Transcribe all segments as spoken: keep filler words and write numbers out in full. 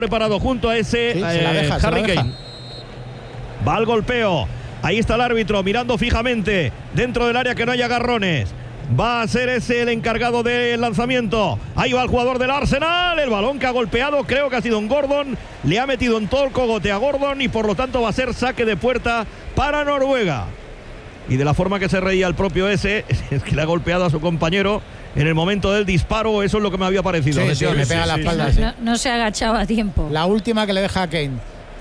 preparado junto a ese sí, eh, se la deja, Harry se la Kane. Va al golpeo. Ahí está el árbitro mirando fijamente dentro del área que no haya agarrones. Va a ser ese el encargado del lanzamiento. Ahí va el jugador del Arsenal. El balón que ha golpeado, creo que ha sido un Gordon. Le ha metido en todo el cogote a Gordon y por lo tanto va a ser saque de puerta para Noruega. Y de la forma que se reía el propio ese, es que le ha golpeado a su compañero en el momento del disparo. Eso es lo que me había parecido. Sí, sí, me pega sí, la sí, espalda. sí. Sí. No, no se agachaba a tiempo. La última que le deja a Kane.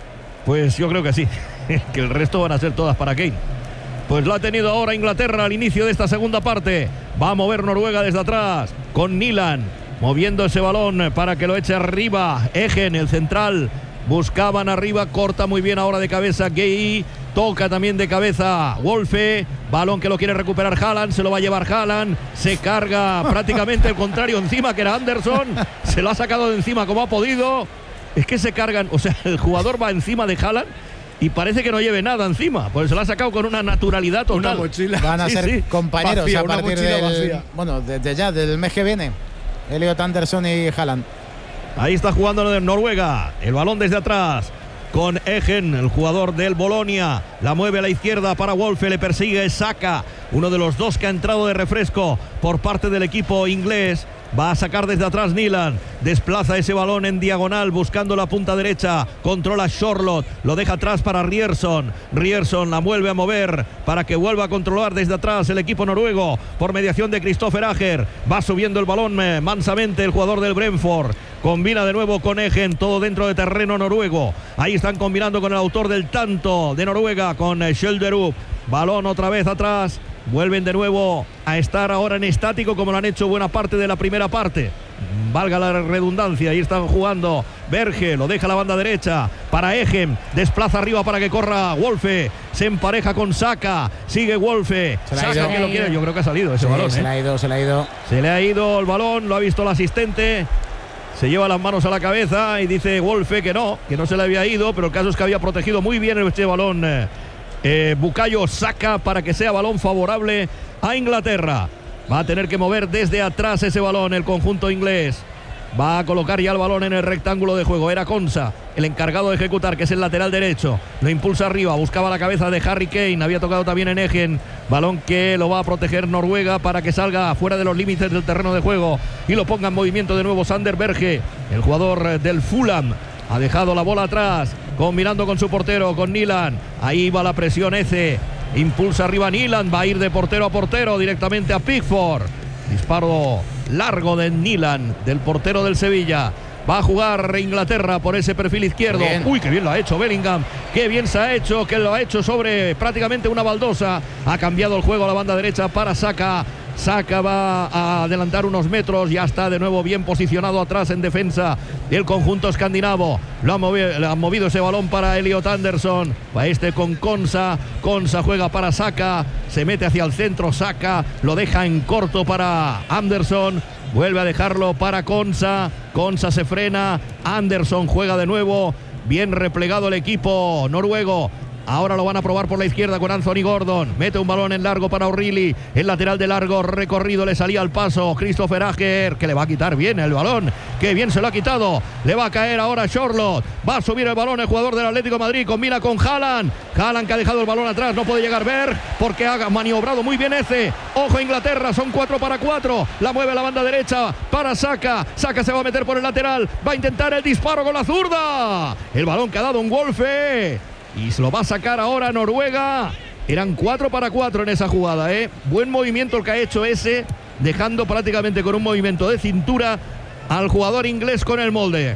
Pues yo creo que sí, que el resto van a ser todas para Kane. Pues la ha tenido ahora Inglaterra al inicio de esta segunda parte. Va a mover Noruega desde atrás con Nilan, moviendo ese balón para que lo eche arriba. Egen, el central, buscaban arriba, corta muy bien ahora de cabeza Gay, toca también de cabeza Wolfe, balón que lo quiere recuperar Haaland, se lo va a llevar Haaland, se carga prácticamente el contrario encima, que era Anderson, se lo ha sacado de encima como ha podido. Es que se cargan, o sea, el jugador va encima de Haaland y parece que no lleve nada encima, pues se lo ha sacado con una naturalidad total. Una mochila. Van a Sí, ser sí. compañeros Vacía, a una partir mochila del, vacía. bueno, desde ya, del mes que viene. Elliot Anderson y Haaland. Ahí está jugando de Noruega. El balón desde atrás con Egen, el jugador del Bolonia. La mueve a la izquierda para Wolfe. Le persigue Saka, uno de los dos que ha entrado de refresco por parte del equipo inglés. Va a sacar desde atrás Nilan. Desplaza ese balón en diagonal buscando la punta derecha. Controla Charlotte. Lo deja atrás para Ryerson. Ryerson la vuelve a mover para que vuelva a controlar desde atrás el equipo noruego por mediación de Christopher Ager. Va subiendo el balón eh, mansamente el jugador del Brentford. Combina de nuevo con Egen. Todo dentro de terreno noruego. Ahí están combinando con el autor del tanto de Noruega, con eh, Skjelderup. Balón otra vez atrás. Vuelven de nuevo a estar ahora en estático como lo han hecho buena parte de la primera parte. Valga la redundancia, ahí están jugando. Berge lo deja a la banda derecha para Egen, desplaza arriba para que corra Wolfe, se empareja con Saka, sigue Wolfe. Se le ha Saka ido. que lo quiere, yo creo que ha salido ese Sí, balón. se ¿eh? le ha ido, se le ha ido. Se le ha ido el balón, lo ha visto el asistente. Se lleva las manos a la cabeza y dice Wolfe que no, que no se le había ido, pero el caso es que había protegido muy bien este balón. Eh, Eh, Bukayo Saka para que sea balón favorable a Inglaterra. Va a tener que mover desde atrás ese balón el conjunto inglés. Va a colocar ya el balón en el rectángulo de juego. Era Konsa el encargado de ejecutar, que es el lateral derecho. Lo impulsa arriba, buscaba la cabeza de Harry Kane. Había tocado también en Egen. Balón que lo va a proteger Noruega para que salga fuera de los límites del terreno de juego y lo ponga en movimiento de nuevo Sander Berge, el jugador del Fulham. Ha dejado la bola atrás, combinando con su portero, con Nilan. Ahí va la presión ese. Impulsa arriba Nilan, va a ir de portero a portero directamente a Pickford. Disparo largo de Nilan, del portero del Sevilla. Va a jugar Inglaterra por ese perfil izquierdo. Bien. Uy, qué bien lo ha hecho Bellingham. Qué bien se ha hecho, que lo ha hecho sobre prácticamente una baldosa. Ha cambiado el juego a la banda derecha para Saka. Saka va a adelantar unos metros, ya está de nuevo bien posicionado atrás en defensa del conjunto escandinavo. Lo ha movido, lo ha movido ese balón para Elliot Anderson. Va este con Konsa. Konsa juega para Saka. Se mete hacia el centro. Saka lo deja en corto para Anderson. Vuelve a dejarlo para Konsa. Konsa se frena. Anderson juega de nuevo. Bien replegado el equipo noruego. Ahora lo van a probar por la izquierda con Anthony Gordon. Mete un balón en largo para O'Reilly. El lateral de largo recorrido le salía al paso. Christopher Ager, que le va a quitar bien el balón. Que bien se lo ha quitado. Le va a caer ahora Charlotte. Va a subir el balón el jugador del Atlético de Madrid. Combina con Haaland. Haaland que ha dejado el balón atrás. No puede llegar Berg porque ha maniobrado muy bien ese. Ojo Inglaterra, son cuatro para cuatro. La mueve a la banda derecha para Saka. Saka se va a meter por el lateral. Va a intentar el disparo con la zurda. El balón que ha dado un Wolfe. Y se lo va a sacar ahora Noruega. Eran cuatro para cuatro en esa jugada, ¿eh? Buen movimiento el que ha hecho ese, dejando prácticamente con un movimiento de cintura al jugador inglés con el molde.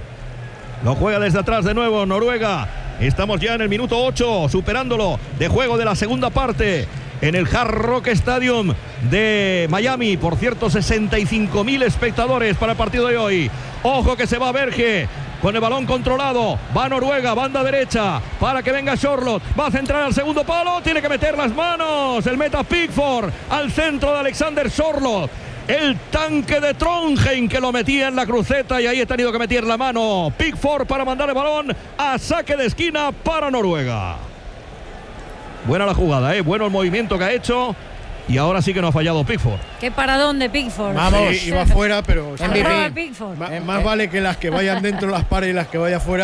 Lo juega desde atrás de nuevo Noruega. Estamos ya en el minuto ocho, superándolo de juego de la segunda parte en el Hard Rock Stadium de Miami. Por cierto, sesenta y cinco mil espectadores para el partido de hoy. Ojo que se va Berge. Con el balón controlado, va Noruega, banda derecha, para que venga Charlotte, va a centrar al segundo palo, tiene que meter las manos, el meta Pickford, al centro de Alexander Charlotte, el tanque de Trondheim que lo metía en la cruceta y ahí ha tenido que meter la mano Pickford para mandar el balón a saque de esquina para Noruega. Buena la jugada, ¿eh? Bueno el movimiento que ha hecho Y ahora sí que no ha fallado Pickford. Qué paradón de Pickford. Vamos. Sí, iba fuera, pero M V P. Pickford. Más, más vale que las que vayan dentro las pare y las que vaya fuera.